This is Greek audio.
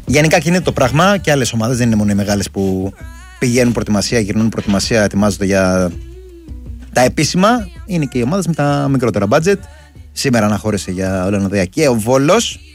Γενικά κινείται το πράγμα και άλλες ομάδες, δεν είναι μόνο οι μεγάλες που πηγαίνουν προετοιμασία, γυρνούν προετοιμασία, ετοιμάζονται για τα επίσημα. Είναι και οι ομάδες με τα μικρότερα budget. Σήμερα αναχώρησε για Ολλανδία και ο Βόλος.